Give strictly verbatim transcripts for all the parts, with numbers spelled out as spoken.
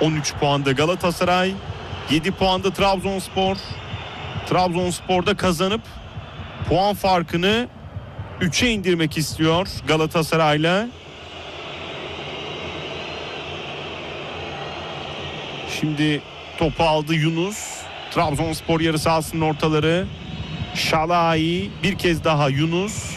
on üç puanda Galatasaray, yedi puanda Trabzonspor. Trabzonspor'da kazanıp puan farkını üçe indirmek istiyor Galatasaray'la. Şimdi topu aldı Yunus. Trabzonspor yarı sahasının ortaları. Şalai, bir kez daha Yunus.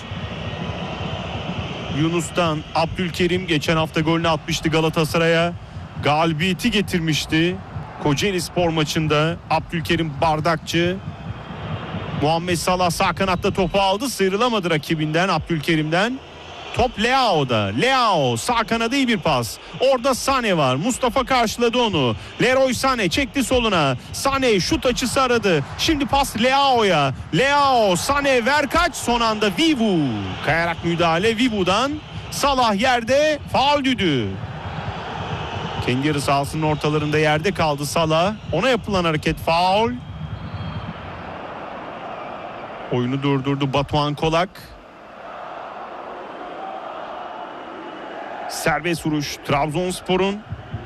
Yunus'tan Abdülkerim geçen hafta golünü atmıştı Galatasaray'a. Galibiyeti getirmişti Kocaelispor maçında. Abdülkerim bardakçı. Muhammed Salah sağ kanatta topu aldı. Sıyrılamadı rakibinden, Abdülkerim'den. Top Leao'da. Leao sağ kanada iyi bir pas. Orada Sané var. Mustafa karşıladı onu. Leroy Sané çekti soluna. Sané şut açısı aradı. Şimdi pas Leao'ya. Leao, Sané ver kaç. Son anda Vivu. Kayarak müdahale Vivu'dan. Salah yerde, faul düdüğü. Kendi yarı sahasının ortalarında yerde kaldı Salah. Ona yapılan hareket faul. Oyunu durdurdu Batuhan Kolak. Serbest vuruş Trabzonspor'un.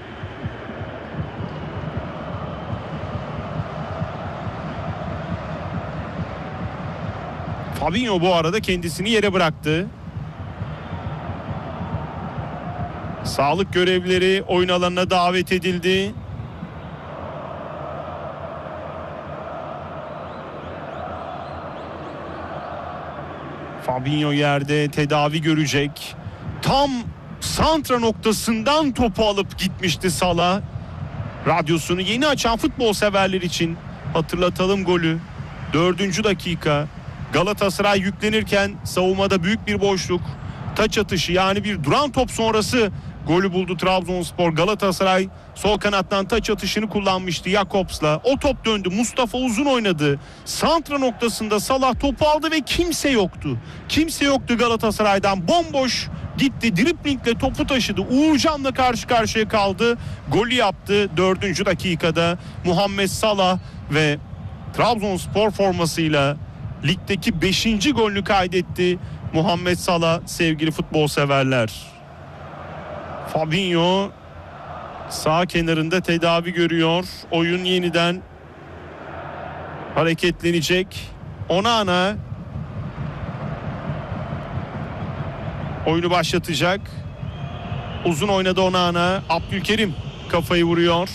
Fabinho bu arada kendisini yere bıraktı. Sağlık görevlileri oyun alanına davet edildi. Fabinho yerde tedavi görecek. Tam santra noktasından topu alıp gitmişti Salah. Radyosunu yeni açan futbol severler için hatırlatalım golü. Dördüncü dakika. Galatasaray yüklenirken savunmada büyük bir boşluk. Taç atışı, yani bir duran top sonrası golü buldu Trabzonspor. Galatasaray sol kanattan taç atışını kullanmıştı Jakobs'la. O top döndü. Mustafa uzun oynadı. Santra noktasında Salah topu aldı ve kimse yoktu. Kimse yoktu Galatasaray'dan. Bomboş gitti. Driblingle topu taşıdı. Uğurcan'la karşı karşıya kaldı. Golü yaptı dördüncü dakikada. Muhammed Salah ve Trabzonspor formasıyla ligdeki beşinci golünü kaydetti Muhammed Salah sevgili futbol severler. Fabinho sağ kenarında tedavi görüyor. Oyun yeniden hareketlenecek. Onana oyunu başlatacak. Uzun oynadı Onana. Abdülkerim kafayı vuruyor.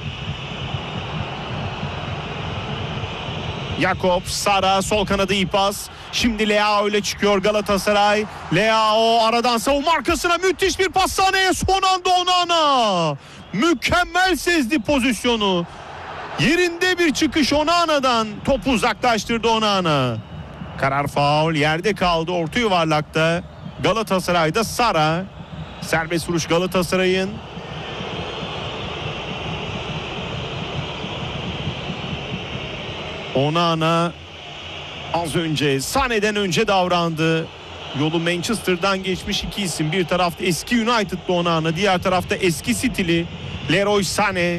Jakobs, Sara sol kanadı iyi pas. Şimdi Leao ile çıkıyor Galatasaray. Leao aradan savunma arkasına müthiş bir pas Sané'ye, son anda Onana. Mükemmel sezdi pozisyonu. Yerinde bir çıkış Onana'dan, topu uzaklaştırdı Onana. Karar faul, yerde kaldı orta yuvarlakta. Galatasaray'da Sara. Serbest vuruş Galatasaray'ın. Onana az önce Sané'den önce davrandı. Yolu Manchester'dan geçmiş iki isim. Bir tarafta eski United'lı Onana, diğer tarafta eski City'li Leroy Sané.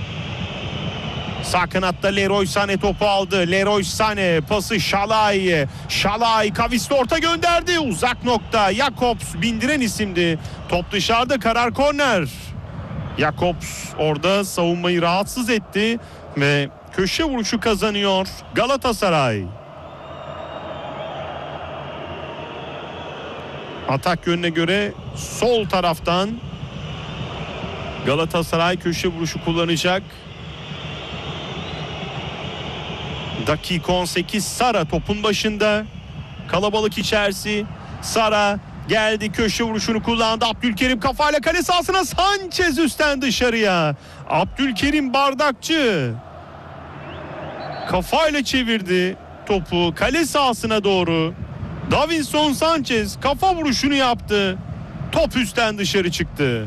Sağ kanatta Leroy Sané topu aldı. Leroy Sané pası Şalai'ye. Şalai kavisli orta gönderdi. Uzak nokta. Jakobs bindiren isimdi. Top dışarıda, karar korner. Jakobs orada savunmayı rahatsız etti ve köşe vuruşu kazanıyor Galatasaray. Atak yönüne göre sol taraftan Galatasaray köşe vuruşu kullanacak. Dakika on sekiz, Sara topun başında. Kalabalık içerisi. Sara geldi, köşe vuruşunu kullandı. Abdülkerim kafayla kale sahasına, Sanchez üstten dışarıya. Abdülkerim bardakçı. Kafayla çevirdi topu kale sahasına doğru. Davinson Sanchez kafa vuruşunu yaptı. Top üstten dışarı çıktı.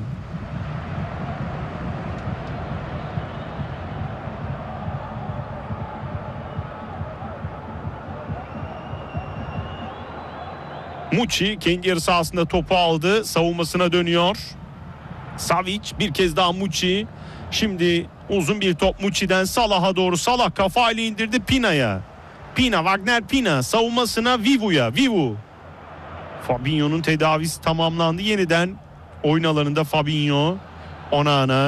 Muçi kendi yarı sahasında topu aldı. Savunmasına dönüyor. Savic, bir kez daha Muçi. Şimdi uzun bir top Muçi'den Salah'a doğru. Salah kafayla indirdi Pina'ya. Pina, Wagner Pina savunmasına Vivu'ya. Vivu. Fabinho'nun tedavisi tamamlandı. Yeniden oyun alanında Fabinho. Onana.